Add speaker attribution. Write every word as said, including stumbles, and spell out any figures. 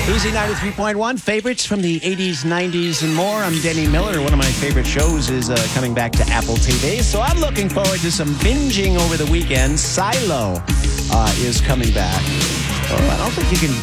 Speaker 1: Easy ninety-three point one, favorites from the eighties, nineties, and more. I'm Denny Miller. One of my favorite shows is uh, coming back to Apple T V, so I'm looking forward to some binging over the weekend. Silo uh, is coming back. Oh, I don't think you can